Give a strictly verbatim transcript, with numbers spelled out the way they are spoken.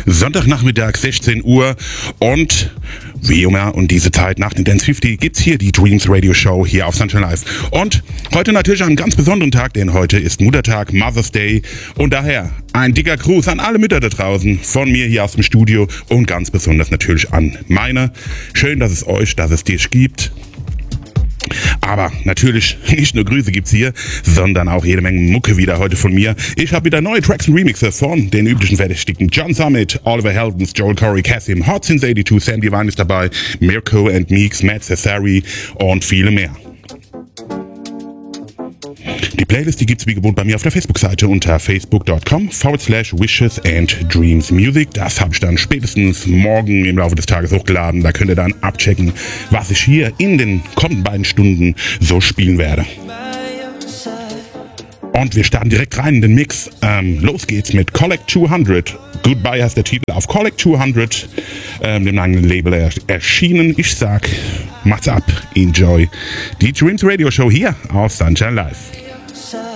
Sonntagnachmittag, sechzehn Uhr und wie immer und diese Zeit nach den Dance fünfzig gibt's hier die Dreams Radio Show hier auf Sunshine Live. Und heute natürlich einen ganz besonderen Tag, denn heute ist Muttertag, Mother's Day und daher ein dicker Gruß an alle Mütter da draußen von mir hier aus dem Studio und ganz besonders natürlich an meine. Schön, dass es euch, dass es dich gibt. Aber natürlich nicht nur Grüße gibt's hier, sondern auch jede Menge Mucke wieder heute von mir. Ich habe wieder neue Tracks und Remixer von den üblichen Verdächtigen. John Summit, Oliver Heldens, Joel Corey, Cassim, Hot Since eighty-two, Sandy Vine ist dabei, Mirko and Meeks, Matt Cesari und viele mehr. Die Playlist, die gibt's wie gewohnt bei mir auf der Facebook-Seite unter facebook.com forward slash wishes and dreams music. Das habe ich dann spätestens morgen im Laufe des Tages hochgeladen. Da könnt ihr dann abchecken, was ich hier in den kommenden beiden Stunden so spielen werde. Und wir starten direkt rein in den Mix. Ähm, los geht's mit Collect zweihundert. Goodbye heißt der Titel auf Collect zweihundert, ähm, dem eigenen Label er- erschienen. Ich sag, macht's ab, enjoy die Dreams Radio Show hier auf Sunshine Live.